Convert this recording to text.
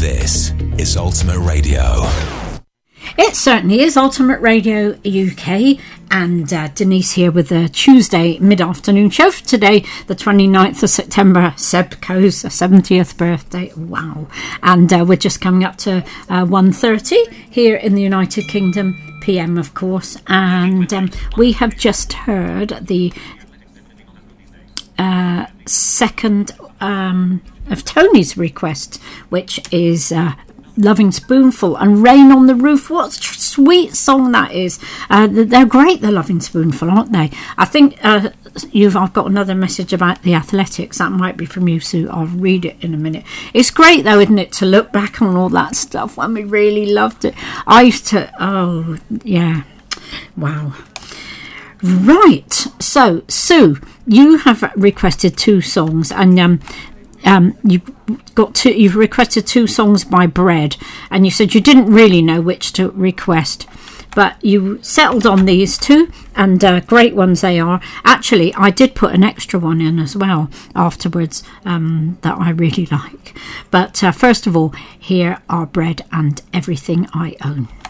This is Ultimate Radio. It certainly is Ultimate Radio UK, and Denise here with the Tuesday mid-afternoon show for today, the 29th of September, Seb Coe's 70th birthday. Wow. And we're just coming up to 1:30 here in the United Kingdom, PM of course, and we have just heard the second of Tony's request, which is Loving Spoonful and Rain on the Roof. What a sweet song that is. They're great, the Loving Spoonful, aren't they? I think I've got another message about the Athletics. That might be from you, Sue. I'll read it in a minute. It's great though, isn't it, to look back on all that stuff when we really loved it. I used to, oh yeah, wow. Right, so Sue, you have requested two songs, and you've requested two songs by Bread, and you said you didn't really know which to request, but you settled on these two, and great ones they are. Actually, I did put an extra one in as well afterwards that I really like. But first of all, here are Bread and Everything I Own.